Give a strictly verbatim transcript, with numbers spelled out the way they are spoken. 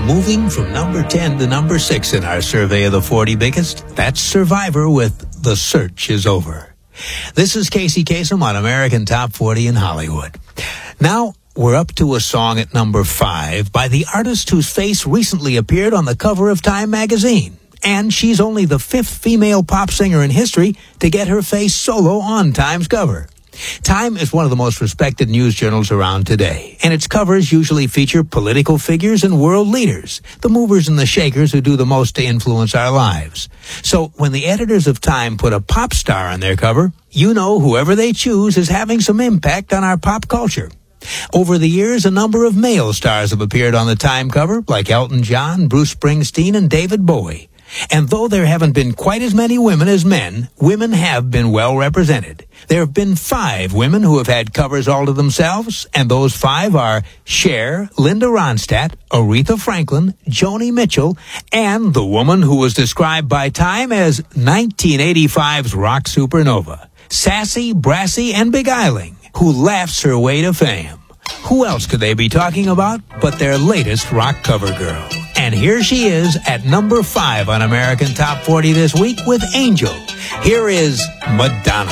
moving from number ten to number six in our survey of the forty biggest. That's Survivor with The Search Is Over. This is Casey Kasem on American Top forty in Hollywood. Now, we're up to a song at number five by the artist whose face recently appeared on the cover of Time magazine. And she's only the fifth female pop singer in history to get her face solo on Time's cover. Time is one of the most respected news journals around today, and its covers usually feature political figures and world leaders, the movers and the shakers who do the most to influence our lives. So when the editors of Time put a pop star on their cover, you know whoever they choose is having some impact on our pop culture. Over the years, a number of male stars have appeared on the Time cover, like Elton John, Bruce Springsteen, and David Bowie. And though there haven't been quite as many women as men, women have been well represented. There have been five women who have had covers all to themselves, and those five are Cher, Linda Ronstadt, Aretha Franklin, Joni Mitchell, and the woman who was described by Time as nineteen eighty-five's rock supernova, sassy, brassy, and beguiling, who laughs her way to fame. Who else could they be talking about but their latest rock cover girl? And here she is at number five on American Top forty this week with Angel. Here is Madonna.